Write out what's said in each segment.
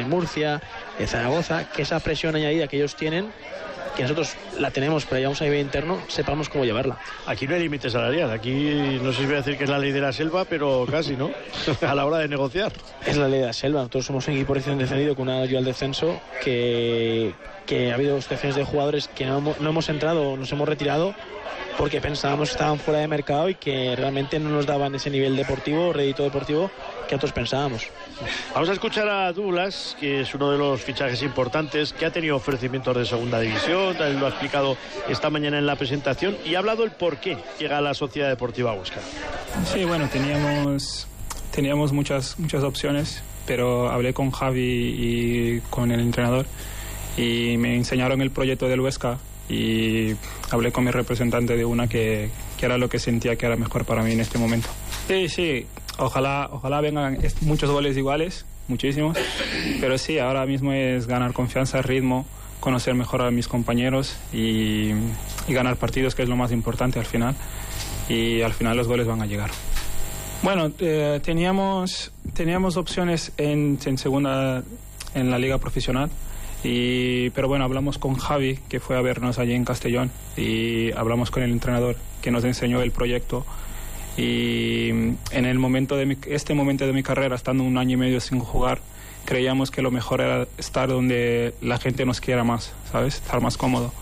Murcia, de Zaragoza, que esa presión añadida que ellos tienen, que nosotros la tenemos, pero llevamos a nivel interno, sepamos cómo llevarla. Aquí no hay límite salarial, aquí no sé si voy a decir que es la ley de la selva, pero casi, ¿no? A la hora de negociar. Es la ley de la selva. Nosotros somos un equipo recién descendido con una ayuda al descenso que ha habido situaciones de jugadores que no hemos entrado, nos hemos retirado porque pensábamos que estaban fuera de mercado y que realmente no nos daban ese nivel deportivo, rédito deportivo que nosotros pensábamos. Vamos a escuchar a Douglas, que es uno de los fichajes importantes, que ha tenido ofrecimientos de segunda división, también lo ha explicado esta mañana en la presentación, y ha hablado el por qué llega a la Sociedad Deportiva Huesca. Sí, bueno, teníamos muchas opciones, pero hablé con Javi y con el entrenador y me enseñaron el proyecto del Huesca y hablé con mi representante de una que era lo que sentía que era mejor para mí en este momento. Sí, ojalá vengan muchos goles iguales, muchísimos, pero sí, ahora mismo es ganar confianza, ritmo, conocer mejor a mis compañeros y ganar partidos, que es lo más importante al final, y al final los goles van a llegar. Bueno, teníamos opciones en segunda, en la liga profesional, pero bueno, hablamos con Javi, que fue a vernos allí en Castellón, y hablamos con el entrenador que nos enseñó el proyecto, y en este momento de mi carrera, estando 1 año y medio sin jugar, creíamos que lo mejor era estar donde la gente nos quiera más, ¿sabes? Estar más cómodo.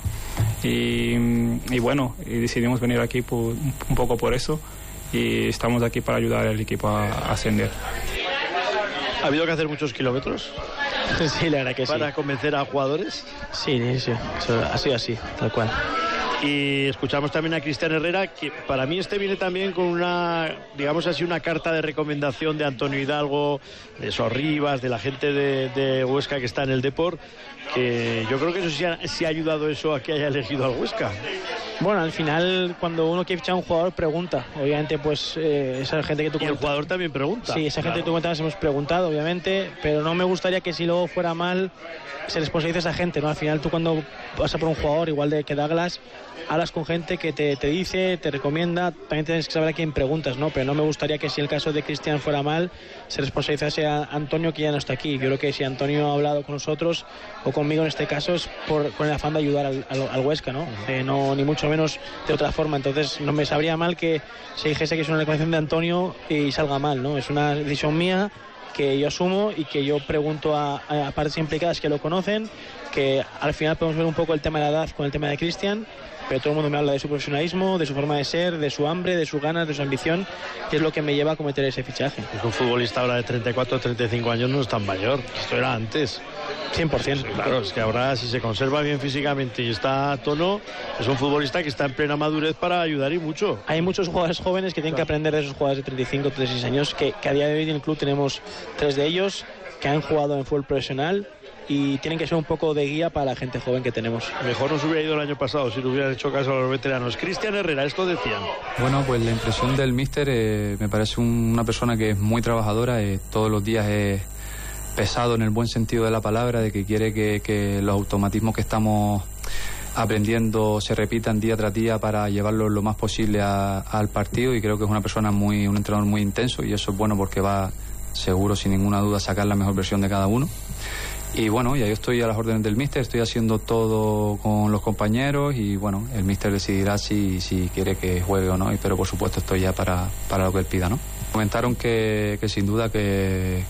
Y bueno, decidimos venir aquí un poco por eso, y estamos aquí para ayudar al equipo a ascender. ¿Ha habido que hacer muchos kilómetros? Sí, la verdad que sí. ¿Para convencer a jugadores? Sí, eso ha sido así, tal cual. Y escuchamos también a Cristian Herrera, que para mí viene también con una, digamos así, una carta de recomendación de Antonio Hidalgo, de Sorribas, de la gente de Huesca que está en el Depor, que yo creo que eso sí ha ayudado eso a que haya elegido al Huesca. Bueno, al final, cuando uno quiere fichar a un jugador, pregunta. Obviamente, pues esa gente que tú comentas. Y el jugador también pregunta. Sí, esa gente que tú comentabas hemos preguntado, obviamente, pero no me gustaría que si luego fuera mal se responsabilice a esa gente, ¿no? Al final, tú cuando vas a por un jugador, igual de que Douglas, hablas con gente que te dice, te recomienda, también tienes que saber a quién preguntas, ¿no? Pero no me gustaría que si el caso de Cristian fuera mal, se responsabilizase a Antonio, que ya no está aquí. Yo creo que si Antonio ha hablado con nosotros, o conmigo en este caso, es con el afán de ayudar al Huesca, ¿no? No, ni mucho menos de otra forma. Entonces no me sabría mal que se dijese que es una recomendación de Antonio y salga mal, ¿no? Es una decisión mía que yo asumo y que yo pregunto a partes implicadas que lo conocen, que al final podemos ver un poco el tema de la edad con el tema de Cristian, pero todo el mundo me habla de su profesionalismo, de su forma de ser, de su hambre, de sus ganas, de su ambición, que es lo que me lleva a cometer ese fichaje. Es que un futbolista ahora de 34 o 35 años no es tan mayor, esto era antes. 100%. Claro, es que ahora si se conserva bien físicamente y está a tono, es un futbolista que está en plena madurez para ayudar y mucho. Hay muchos jugadores jóvenes que tienen que aprender de esos jugadores de 35 o 36 años, que a día de hoy en el club tenemos 3 de ellos que han jugado en fútbol profesional y tienen que ser un poco de guía para la gente joven que tenemos. Mejor nos hubiera ido el año pasado si no hubieran hecho caso a los veteranos. Cristian Herrera, esto decían. Bueno, pues la impresión del míster me parece una persona que es muy trabajadora, todos los días es pesado en el buen sentido de la palabra, de que quiere que los automatismos que estamos aprendiendo se repitan día tras día para llevarlo lo más posible al partido, y creo que es una persona un entrenador muy intenso, y eso es bueno porque va seguro sin ninguna duda a sacar la mejor versión de cada uno. Y bueno, ya yo estoy a las órdenes del míster, estoy haciendo todo con los compañeros y bueno, el míster decidirá si quiere que juegue o no, pero por supuesto estoy ya para lo que él pida, ¿no? Comentaron que sin duda que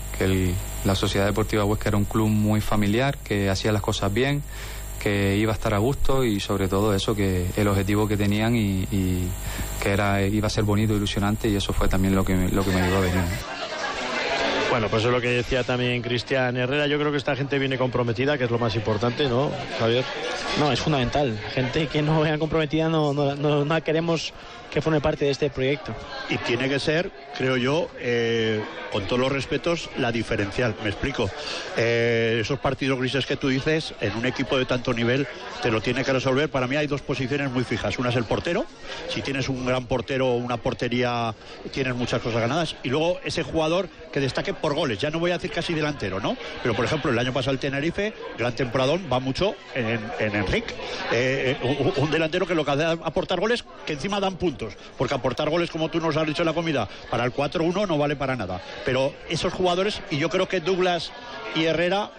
la Sociedad Deportiva Huesca era un club muy familiar, que hacía las cosas bien, que iba a estar a gusto y sobre todo eso, que el objetivo que tenían y que iba a ser bonito, ilusionante, y eso fue también lo que me ayudó a venir, ¿no? Bueno, pues eso es lo que decía también Cristian Herrera. Yo creo que esta gente viene comprometida, que es lo más importante, ¿no, Javier? No, es fundamental. Gente que no venga comprometida no queremos que forme parte de este proyecto. Y tiene que ser, creo yo, con todos los respetos, la diferencial. Me explico. Esos partidos grises que tú dices, en un equipo de tanto nivel, te lo tiene que resolver. Para mí hay 2 posiciones muy fijas. Una es el portero. Si tienes un gran portero o una portería, tienes muchas cosas ganadas. Y luego ese jugador que destaque por goles. Ya no voy a decir casi delantero, ¿no? Pero, por ejemplo, el año pasado el Tenerife, gran temporadón, va mucho en Enric. Un delantero que lo que hace es aportar goles, que encima dan puntos. Porque aportar goles, como tú nos has dicho en la comida, para el 4-1 no vale para nada. Pero esos jugadores, y yo creo que Douglas y Herrera